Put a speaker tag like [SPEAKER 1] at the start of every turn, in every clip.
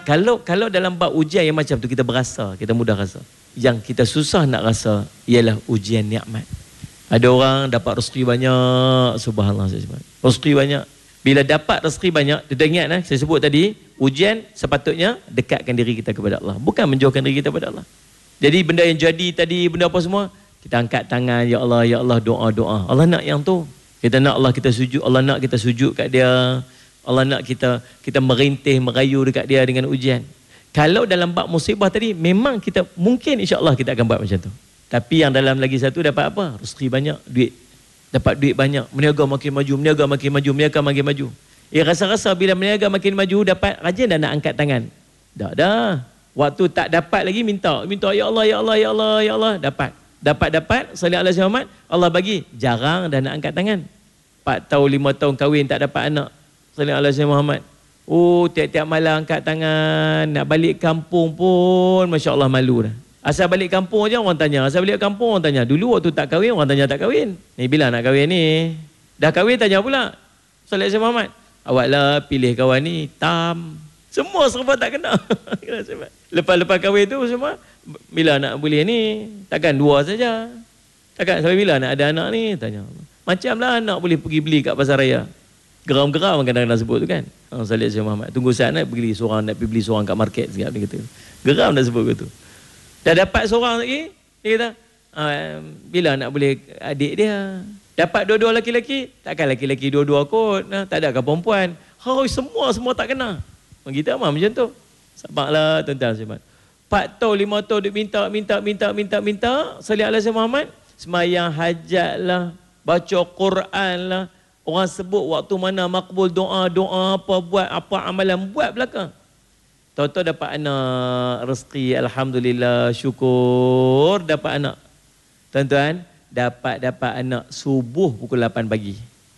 [SPEAKER 1] Kalau dalam bab ujian yang macam tu kita berasa, kita mudah rasa. Yang kita susah nak rasa ialah ujian nikmat. Ada orang dapat rezeki banyak, subhanallah saya sebut. Rezeki banyak. Bila dapat rezeki banyak, kita ingat saya sebut tadi, ujian sepatutnya dekatkan diri kita kepada Allah, bukan menjauhkan diri kita kepada Allah. Jadi benda yang jadi tadi, benda apa semua, kita angkat tangan, ya Allah, doa. Allah nak yang tu. Kita nak Allah kita sujud, Allah nak kita sujud kat dia. Allah nak kita merintih, merayu dekat dia dengan ujian. Kalau dalam bab musibah tadi, memang kita mungkin insya-Allah kita akan buat macam tu. Tapi yang dalam lagi satu dapat apa? Rezeki banyak, duit. Dapat duit banyak, meniaga makin makin maju. Rasa-rasa bila meniaga makin maju, dapat rajin dah nak angkat tangan. Dah. Waktu tak dapat lagi minta ya Allah, dapat salih alaihi Muhammad, Allah bagi, jarang dah nak angkat tangan. 4 tahun 5 tahun kahwin tak dapat anak, salih alaihi Muhammad. Tiap-tiap malam angkat tangan, nak balik kampung pun masya-Allah malu dah. Asal balik kampung je orang tanya, dulu waktu tak kahwin orang tanya tak kahwin. Ni bila nak kahwin ni? Dah kahwin tanya pula. Salih alaihi Muhammad, awaklah pilih kawan ni hitam. Semua serba tak kena. Lepas kahwin tu semua, bila nak boleh ni? Takkan 2 saja. Takkan sampai bila nak ada anak ni? Tanya. Macamlah anak boleh pergi beli kat pasar raya. Geram-geram kadang-kadang sebut tu kan. Salih alaihi Muhammad. Tunggu saat nak pergi beli seorang kat market sekejap ni kata. Geram dah sebut gitu. Dah dapat seorang lagi, dia kata, bila nak boleh adik dia? Dapat dua-dua laki-laki, takkan laki-laki dua-dua kot. Tak ada ke perempuan? Semua tak kena. Kita mah macam tu. Sabarlah tuan-tuan. 4 tahun, 5 tahun duk minta. Salih alaihi Muhammad, semayang hajat lah, baca Quran lah. Orang sebut waktu mana makbul doa apa buat, apa amalan buat belakang. Tahu-tahu dapat anak, rezeki, alhamdulillah, syukur dapat anak. Tuan-tuan, dapat anak subuh pukul 8 pagi.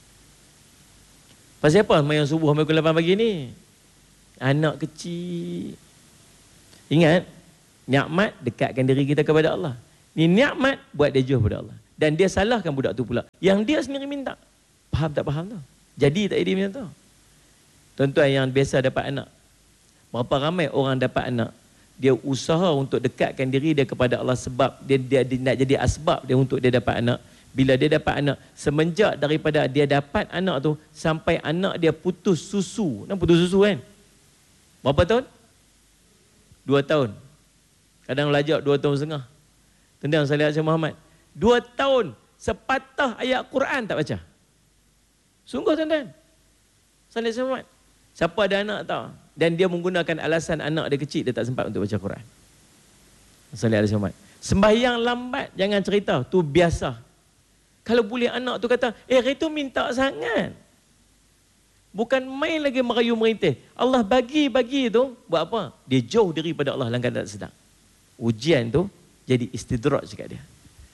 [SPEAKER 1] Pasal apa semayang subuh pukul 8 pagi ni? Anak kecil. Ingat, nikmat dekatkan diri kita kepada Allah. Ni nikmat buat dia jauh kepada Allah. Dan dia salahkan budak tu pula. Yang dia sendiri minta. Faham tak faham tu? Jadi tak jadi macam tu? Tuan-tuan yang biasa dapat anak, berapa ramai orang dapat anak, dia usaha untuk dekatkan diri dia kepada Allah sebab dia nak jadi asbab dia untuk dia dapat anak. Bila dia dapat anak, semenjak daripada dia dapat anak tu sampai anak dia putus susu. Putus susu kan? Berapa tahun? 2 tahun. Kadang lajak 2 tahun setengah. Tendang salih alaihi Muhammad. 2 tahun sepatah ayat Quran tak baca. Sungguh tuan-tuan. Salih alaihi Muhammad. Siapa ada anak tahu? Dan dia menggunakan alasan anak dia kecil, dia tak sempat untuk baca Quran. Salih alaihi Muhammad. Sembahyang lambat, jangan cerita, tu biasa. Kalau boleh anak tu kata, itu minta sangat. Bukan main lagi merayu merintih. Allah bagi tu, buat apa? Dia jauh daripada Allah dalam keadaan sedang. Ujian tu jadi istidraj dekat dia.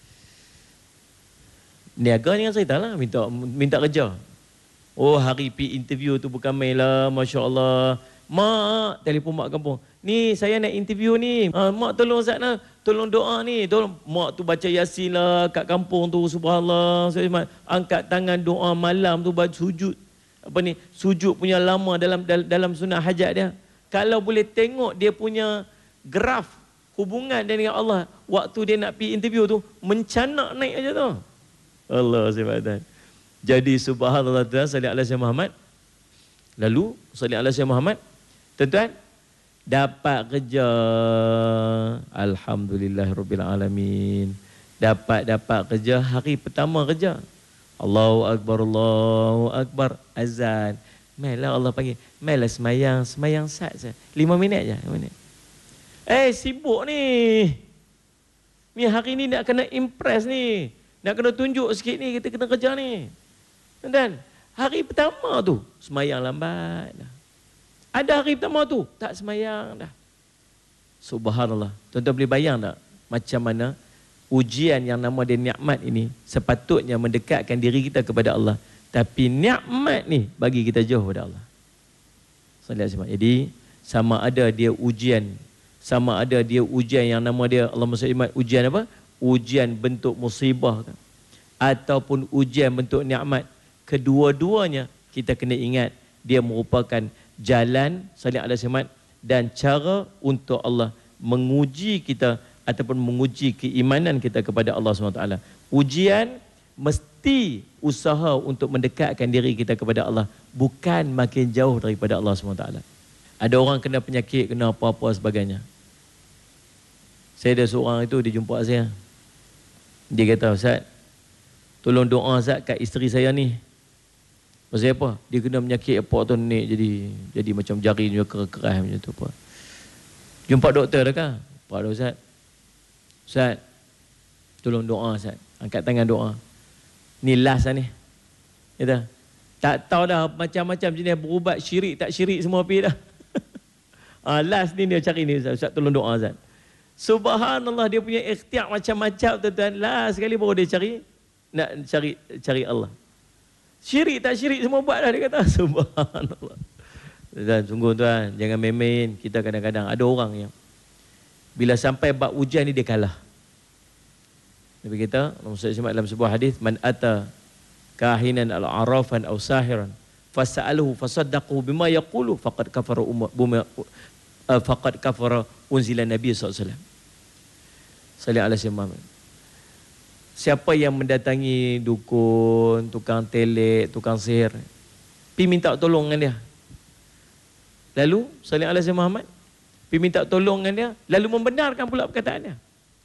[SPEAKER 1] Niaga jangan cerita lah, minta kerja. Hari pi interview tu bukan main lah, Masya Allah. Mak, telefon mak kampung. Ni saya nak interview ni. Mak tolong Ustaz nak, tolong doa ni. Tolong. Mak tu baca Yasin lah kat kampung tu, subhanallah. Angkat tangan doa malam tu, baca sujud. Sujud punya lama dalam sunnah hajat dia. Kalau boleh tengok dia punya graf hubungan dia dengan Allah, waktu dia nak pergi interview tu, mencanak naik aja tu. Allah subhanahu. Jadi subhanallah, salih alaihi Muhammad. Lalu salih alaihi Muhammad, tuan-tuan, dapat kerja, alhamdulillahirabbil alamin. Dapat kerja hari pertama kerja. Allahu akbar, azan. Mailah Allah panggil, mailah semayang sat saja. 5 minit je, 5 minit. Sibuk ni. Ni hari ni nak kena impress ni. Nak kena tunjuk sikit ni, kita kena kerja ni. Dan hari pertama tu semayang lambat dah. Ada hari pertama tu tak semayang dah. Subhanallah. Tuan-tuan boleh bayang tak macam mana ujian yang nama dia nikmat ini sepatutnya mendekatkan diri kita kepada Allah. Tapi nikmat ni bagi kita jauh pada Allah. Jadi sama ada dia ujian yang nama dia Allahumma salli ujian apa? Ujian bentuk musibah kan? Ataupun ujian bentuk nikmat. Kedua-duanya kita kena ingat dia merupakan jalan salih alaihi Muhammad dan cara untuk Allah menguji kita ataupun menguji keimanan kita kepada Allah SWT. Ujian mesti usaha untuk mendekatkan diri kita kepada Allah, bukan makin jauh daripada Allah SWT. Ada orang kena penyakit, kena apa-apa sebagainya. Saya ada seorang itu, dia jumpa saya. Dia kata, Ustaz, tolong doa Ustaz kat isteri saya ni. Pasal apa? Dia kena penyakit apa tu ni, jadi macam jari dia keras macam tu apa. Jumpa doktor dah kan? Pak Ustaz. Ustaz, tolong doa Ustaz. Angkat tangan doa. Ni last lah ni. Kata, tak tahu dah macam-macam jenis berubat, syirik tak syirik semua pergi dah. Last ni dia cari ni Ustaz. Ustaz tolong doa Ustaz. Subhanallah, dia punya ikhtiar macam-macam tuan-tuan. Last sekali baru dia nak cari Allah. Syirik tak syirik semua buat dah, dia kata. Subhanallah. Dan sungguh tuan, jangan main-main. Kita kadang-kadang ada orang yang bila sampai bab ujian ni dia kalah. Nabi kita dalam sebuah hadis, man ata kahinan al-arafan aw sahiran fas'aluhu fasaddaqu bima yaqulu faqad kafara unzila Nabi SAW. Sallallahu alaihi wasallam. Siapa yang mendatangi dukun, tukang telik, tukang sihir, pergi minta tolong dengan dia. Lalu sallallahu alaihi Muhammad pergi minta tolong dengan dia, lalu membenarkan pula perkataan dia.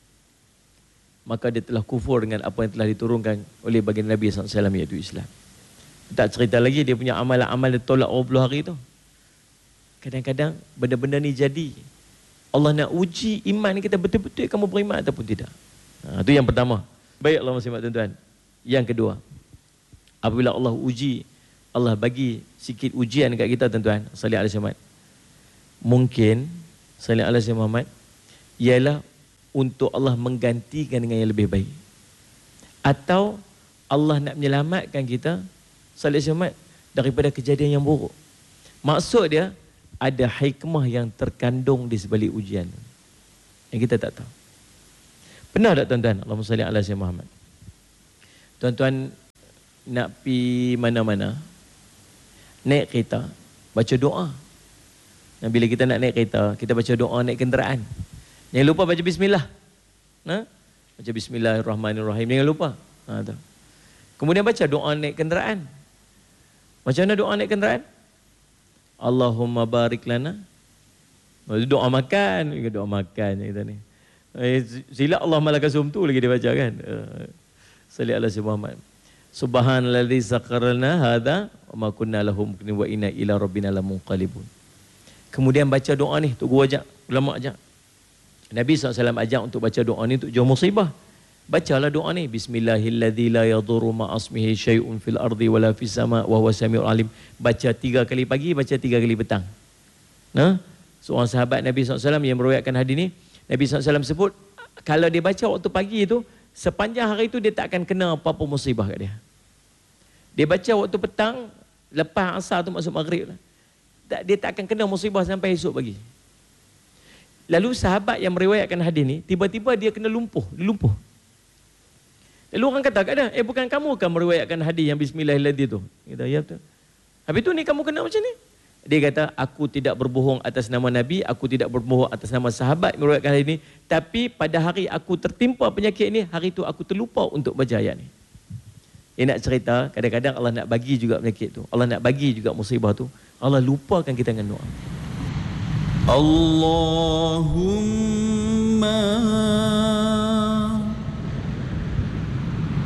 [SPEAKER 1] Maka dia telah kufur dengan apa yang telah diturunkan oleh baginda Nabi SAW, iaitu Islam. Tak cerita lagi dia punya amalan-amal dia tolak 20 hari tu. Kadang-kadang benda-benda ni jadi. Allah nak uji iman kita, betul-betul kamu beriman ataupun tidak. Itu yang pertama. Baik Allah masih tuan-tuan. Yang kedua, apabila Allah uji, Allah bagi sikit ujian dekat kita tuan-tuan, sallallahu alaihi wasallam. Mungkin sallallahu alaihi Muhammad ialah untuk Allah menggantikan dengan yang lebih baik. Atau Allah nak menyelamatkan kita sallallahu alaihi wasallam daripada kejadian yang buruk. Maksud dia ada hikmah yang terkandung di sebalik ujian yang kita tak tahu. Pernah tak tuan-tuan? Allahumma salli ala sayyidina Muhammad. Tuan-tuan nak pi mana-mana, naik kereta, baca doa. Dan bila kita nak naik kereta, kita baca doa naik kenderaan. Jangan lupa baca bismillah. Baca bismillahirrahmanirrahim. Jangan lupa. Kemudian baca doa naik kenderaan. Macam mana doa naik kenderaan? Allahumma barik lana. Doa makan. Doa makan kita ni. Sila Allah malakasum tu lagi dia baca kan. Sallallahu alaihi Muhammad. Subhanalladzi sakharna hadza wa ma kunna lahu muqrinin wa inna ila rabbina lamunqalibun. Kemudian baca doa ni, tu guru ajak, ulama ajak. Nabi SAW ajak untuk baca doa ni untuk jauh musibah. Bacalah doa ni, bismillahilladzi la yadurru ma'asmihi syai'un fil ardi wala fis sama' wa huwa samiul alim. Baca 3 kali pagi, baca 3 kali petang. Seorang sahabat Nabi SAW yang meriwayatkan hadis ni, Nabi SAW sebut, kalau dia baca waktu pagi itu, sepanjang hari itu dia tak akan kena apa-apa musibah kat dia. Dia baca waktu petang, lepas asar tu masuk maghrib lah. Dia tak akan kena musibah sampai esok pagi. Lalu sahabat yang meriwayatkan hadis ni, tiba-tiba dia kena lumpuh. Lalu orang kata kat dia, bukan kamu kan meriwayatkan hadis yang bismillahirrahmanirrahim tu? Kita ya betul. Habis tu ni kamu kena macam ni? Dia kata, aku tidak berbohong atas nama Nabi, aku tidak berbohong atas nama sahabat meriwayatkan hadis ni, tapi pada hari aku tertimpa penyakit ni, hari tu aku terlupa untuk baca ayat ni. Dia nak cerita, kadang-kadang Allah nak bagi juga penyakit tu, Allah nak bagi juga musibah tu, Allah lupakan kita dengan doa. Allahumma